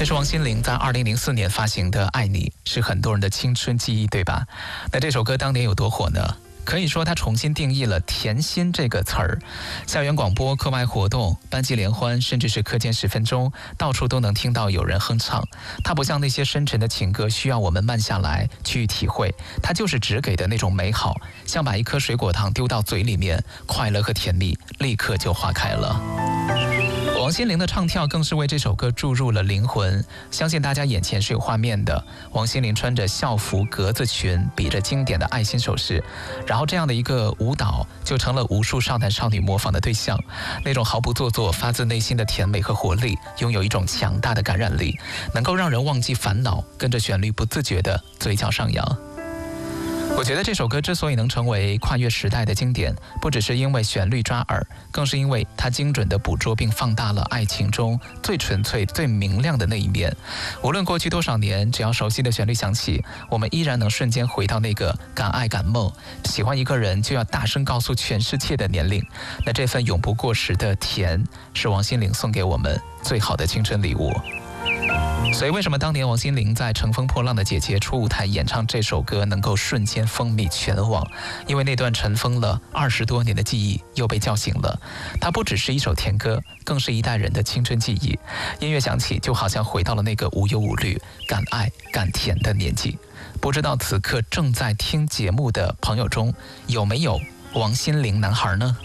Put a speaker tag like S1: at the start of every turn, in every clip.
S1: 这是王心凌在2004年发行的《爱你》，是很多人的青春记忆，对吧？那这首歌当年有多火呢？可以说它重新定义了甜心这个词儿，校园广播、课外活动、班级联欢，甚至是课间10分钟，到处都能听到有人哼唱。它不像那些深沉的情歌，需要我们慢下来去体会，它就是只给的那种美好，像把一颗水果糖丢到嘴里面，快乐和甜蜜立刻就化开了。王心凌的唱跳更是为这首歌注入了灵魂，相信大家眼前是有画面的。王心凌穿着校服格子裙，比着经典的爱心手势，然后这样的一个舞蹈就成了无数少男少女模仿的对象。那种毫不做作、发自内心的甜美和活力，拥有一种强大的感染力，能够让人忘记烦恼，跟着旋律不自觉的嘴角上扬。我觉得这首歌之所以能成为跨越时代的经典，不只是因为旋律抓耳，更是因为它精准地捕捉并放大了爱情中最纯粹、最明亮的那一面。无论过去多少年，只要熟悉的旋律响起，我们依然能瞬间回到那个敢爱敢梦、喜欢一个人就要大声告诉全世界的年龄。那这份永不过时的甜，是王心凌送给我们最好的青春礼物。所以为什么当年王心凌在《乘风破浪的姐姐》初舞台演唱这首歌能够瞬间风靡全网？因为那段尘封了20多年的记忆又被叫醒了。它不只是一首甜歌，更是一代人的青春记忆。音乐响起，就好像回到了那个无忧无虑、敢爱敢甜的年纪。不知道此刻正在听节目的朋友中，有没有王心凌男孩呢？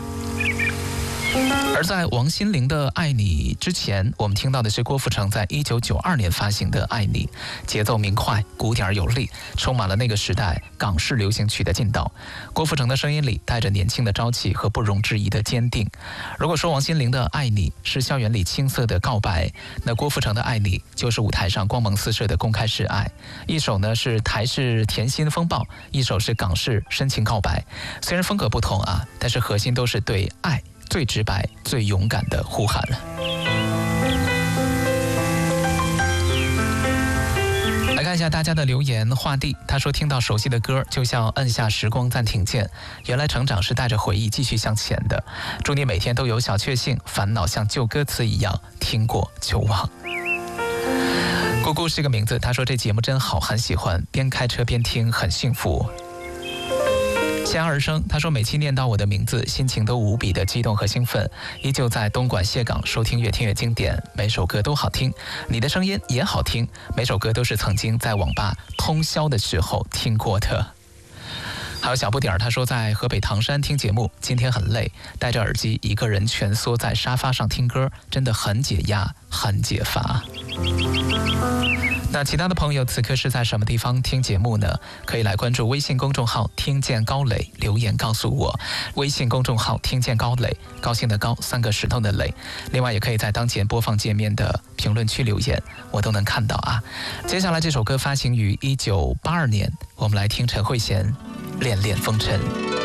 S1: 而在王心凌的《爱你》之前，我们听到的是郭富城在1992年发行的《爱你》，节奏明快，鼓点有力，充满了那个时代港式流行曲的劲道。郭富城的声音里带着年轻的朝气和不容置疑的坚定。如果说王心凌的《爱你》是校园里青涩的告白，那郭富城的《爱你》就是舞台上光芒四射的公开示爱。一首呢是台式甜心风暴，一首是港式深情告白。虽然风格不同啊，但是核心都是对爱最直白、最勇敢的呼喊。来看一下大家的留言。画地他说，听到熟悉的歌就像按下时光暂停键，原来成长是带着回忆继续向前的。祝你每天都有小确幸，烦恼像旧歌词一样听过就忘。姑姑是个名字，他说这节目真好，很喜欢，边开车边听，很幸福。闲而生，他说每期念到我的名字，心情都无比的激动和兴奋，依旧在东莞蟹港收听越听越经典，每首歌都好听，你的声音也好听，每首歌都是曾经在网吧通宵的时候听过的。还有小不点儿，他说在河北唐山听节目，今天很累，戴着耳机一个人蜷缩在沙发上听歌，真的很解压，很解乏。那其他的朋友此刻是在什么地方听节目呢？可以来关注微信公众号听见高磊，留言告诉我。微信公众号听见高磊，高兴的高，3个石头的磊。另外也可以在当前播放界面的评论区留言，我都能看到啊。接下来这首歌发行于1982年，我们来听陈慧娴《恋恋风尘》。